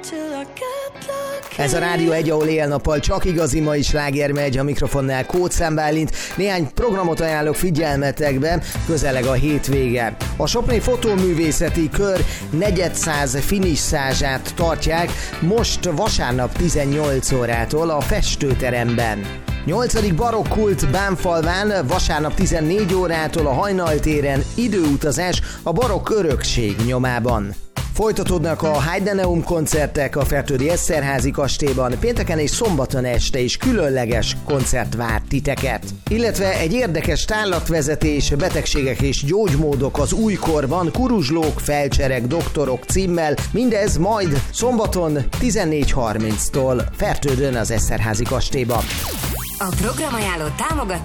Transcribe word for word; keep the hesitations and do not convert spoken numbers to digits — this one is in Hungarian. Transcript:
Ez a Rádió egy, ahol éjjel-nappal csak igazi mai sláger megy, a mikrofonnál Kóth Szent Bálint. Néhány programot ajánlok figyelmetekbe, közeleg a hétvége. A Sopronyi Fotóművészeti Kör negyedszáz finissázsát tartják most vasárnap tizennyolc órától a Festőteremben. nyolcadik barokkult Bánfalván vasárnap tizennégy órától a Hajnaltéren időutazás a barokk örökség nyomában. Folytatódnak a Heideneum koncertek a Fertődi Eszterházy kastélyban, pénteken és szombaton este is különleges koncert vár titeket. Illetve egy érdekes tárlatvezetés, betegségek és gyógymódok az újkorban, kuruzslók, felcserek, doktorok címmel, mindez majd szombaton tizennégy harminctól Fertődön az Eszterházy kastélyban. A programajánló támogat